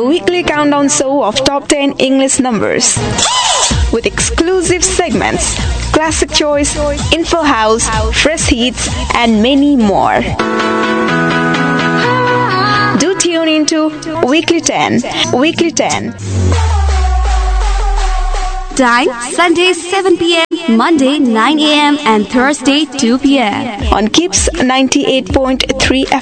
weekly countdown show of top 10 English numbers with exclusive segments, classic choice, info house, fresh hits, and many more. Do tune into Weekly 10. Weekly 10. Time Sunday 7 p.m., Monday 9 a.m. and Thursday 2 p.m. on Kips 98.3